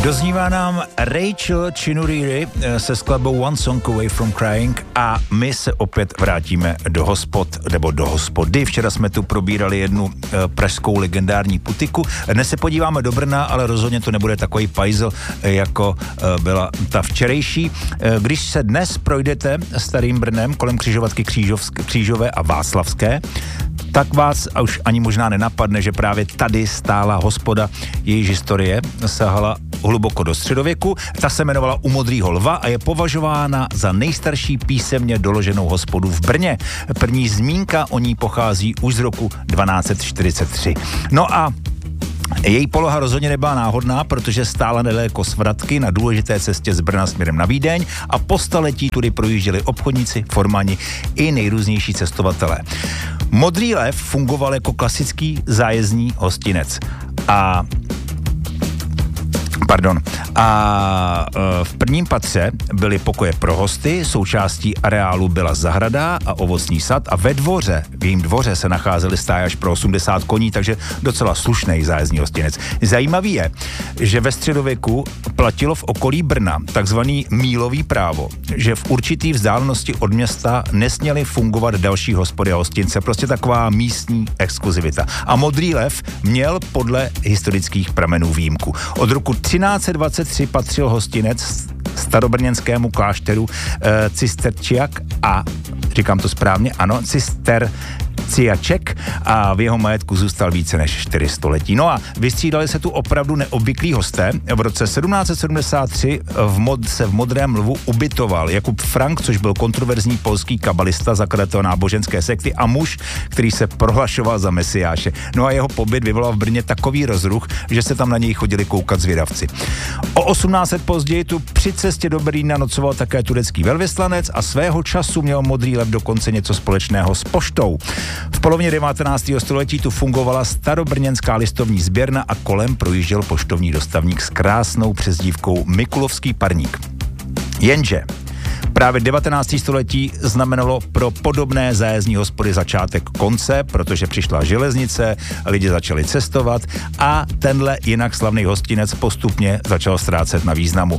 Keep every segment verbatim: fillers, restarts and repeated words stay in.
Doznívá nám Rachel Chinuriri se skladbou One Song Away from Crying a my se opět vrátíme do hospod, nebo do hospody. Včera jsme tu probírali jednu e, pražskou legendární putiku. Dnes se podíváme do Brna, ale rozhodně to nebude takový pajzel, jako e, byla ta včerejší. E, když se dnes projdete starým Brnem kolem křižovatky Křížovské, Křížové a Václavské, tak vás už ani možná nenapadne, že právě tady stála hospoda, jejíž historie sahala hluboko do středověku. Ta se jmenovala U Modrýho lva a je považována za nejstarší písemně doloženou hospodu v Brně. První zmínka o ní pochází už z roku dvanáct set čtyřicet tři. No a její poloha rozhodně nebyla náhodná, protože stála nedaleko Svratky na důležité cestě z Brna směrem na Vídeň a po staletí tudy projížděli obchodníci, formani i nejrůznější cestovatelé. Modrý lev fungoval jako klasický zájezdní hostinec a Pardon. A e, v prvním patře byly pokoje pro hosty, součástí areálu byla zahrada a ovocný sad a ve dvoře, v jejím dvoře se nacházely stáje až pro osmdesát koní, takže docela slušný zájezdní hostinec. Zajímavý je, že ve středověku platilo v okolí Brna takzvaný mílový právo, že v určitý vzdálenosti od města nesměly fungovat další hospody a hostince, prostě taková místní exkluzivita. A Modrý lev měl podle historických pramenů výjimku. Od roku třináct set dvacet tři patřil hostinec starobrněnskému klášteru e, Cisterčiak a, říkám to správně, ano, Cisterciaček a v jeho majetku zůstal více než čtyři století. No a vystřídali se tu opravdu neobvyklí hosté. V roce sedmnáct set sedmdesát tři v mod, se v Modrém lvu ubytoval Jakub Frank, což byl kontroverzní polský kabalista, zakladatel náboženské sekty a muž, který se prohlašoval za mesiáše. No a jeho pobyt vyvolal v Brně takový rozruch, že se tam na něj chodili koukat zvědavci. O osmnáct let později tu při cestě do Berlína nocoval také turecký velvyslanec a svého času měl Modrý lev dokonce něco společného s poštou. V polovině devatenáctého století tu fungovala starobrněnská listovní sběrna a kolem projížděl poštovní dostavník s krásnou přezdívkou Mikulovský parník. Jenže právě devatenácté století znamenalo pro podobné zájezdní hospody začátek konce, protože přišla železnice, lidi začali cestovat a tenhle jinak slavný hostinec postupně začal ztrácet na významu.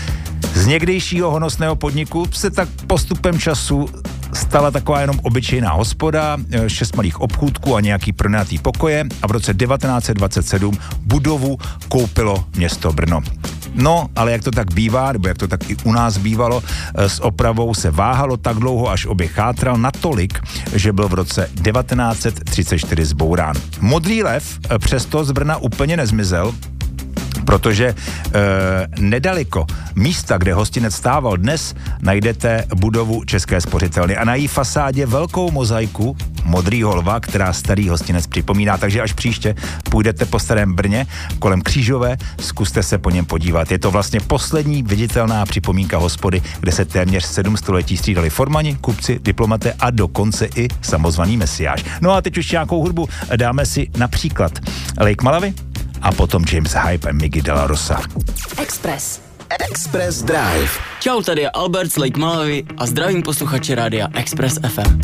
Z někdejšího honosného podniku se tak postupem času stala taková jenom obyčejná hospoda, šest malých obchůdků a nějaký pronajatý pokoje a v roce devatenáct set dvacet sedm budovu koupilo město Brno. No, ale jak to tak bývá, nebo jak to tak i u nás bývalo, s opravou se váhalo tak dlouho, až obě chátral natolik, že byl v roce devatenáct set třicet čtyři zbourán. Modrý lev přesto z Brna úplně nezmizel, protože e, nedaleko místa, kde hostinec stával dnes, najdete budovu České spořitelny a na její fasádě velkou mozaiku Modrýho lva, která starý hostinec připomíná, takže až příště půjdete po starém Brně kolem Křížové, zkuste se po něm podívat. Je to vlastně poslední viditelná připomínka hospody, kde se téměř sedm století střídali formani, kupci, diplomaté a dokonce i samozvaný mesiáš. No a teď už nějakou hudbu dáme si například Lake Malawi a potom James Hype a Miggy de la Rosa. Express. Express Drive. Čau, tady je Albert z Lake Malawi a zdravím posluchače rádia Express ef em.